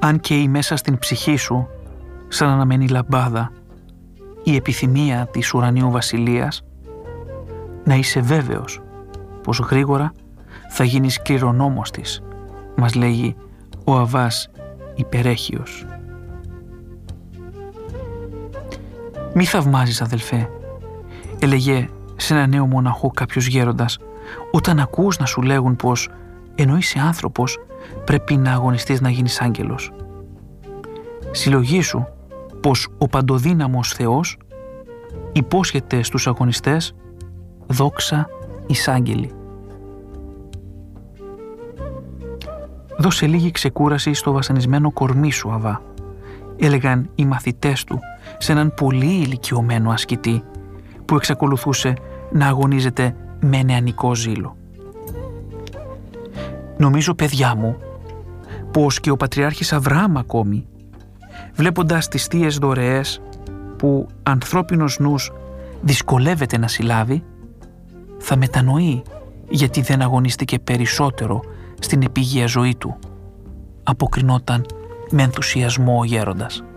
αν καίει μέσα στην ψυχή σου, σαν αναμένη λαμπάδα, η επιθυμία της ουρανίου βασιλείας, να είσαι βέβαιος πως γρήγορα θα γίνεις κληρονόμος της, μας λέγει ο Αββάς Υπερέχειος. «Μη θαυμάζεις, αδελφέ», έλεγε σε ένα νέο μοναχό κάποιος γέροντας, «όταν ακούς να σου λέγουν πως ενώ είσαι άνθρωπος πρέπει να αγωνιστείς να γίνεις άγγελος. Συλλογήσου πως ο παντοδύναμος Θεός υπόσχεται στους αγωνιστές δόξα εις άγγελοι». «Δώσε λίγη ξεκούραση στο βασανισμένο κορμί σου, Αββά», έλεγαν οι μαθητές του σε έναν πολύ ηλικιωμένο ασκητή που εξακολουθούσε να αγωνίζεται με νεανικό ζήλο. «Νομίζω, παιδιά μου, πως και ο Πατριάρχης Αβραάμ ακόμη, βλέποντας τις θείες δωρεές που ανθρώπινος νους δυσκολεύεται να συλλάβει, θα μετανοεί γιατί δεν αγωνίστηκε περισσότερο στην επίγεια ζωή του», αποκρινόταν με ενθουσιασμό ο γέροντας.